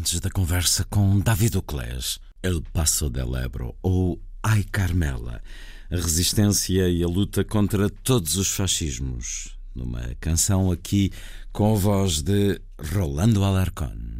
saudades da conversa com David Oclés, El Paso del Ebro ou Ai Carmela, a resistência e a luta contra todos os fascismos, numa canção aqui com a voz de Rolando Alarcón.